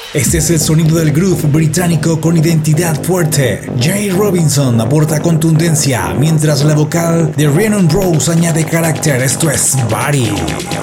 Este es el sonido del groove británico con identidad fuerte. Jay Robinson aporta contundencia, mientras la vocal de Rhiannon Rose añade carácter. Esto es Body.